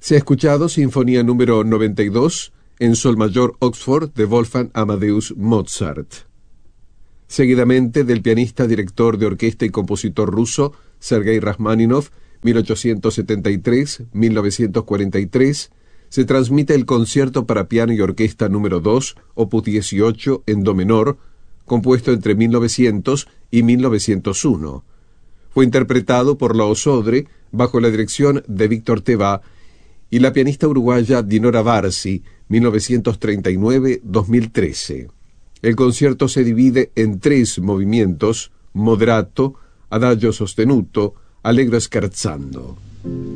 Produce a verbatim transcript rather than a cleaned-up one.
Se ha escuchado Sinfonía número noventa y dos en Sol mayor Oxford de Wolfgang Amadeus Mozart. Seguidamente, del pianista, director de orquesta y compositor ruso Sergei Rachmaninoff, mil ochocientos setenta y tres a mil novecientos cuarenta y tres, se transmite el concierto para piano y orquesta número dos, opus dieciocho, en do menor, compuesto entre mil novecientos y mil novecientos uno. Fue interpretado por la Osodre bajo la dirección de Víctor Tevá y la pianista uruguaya Dinora Barsi, mil novecientos treinta y nueve a dos mil trece. El concierto se divide en tres movimientos: moderato, adagio sostenuto, allegro scherzando.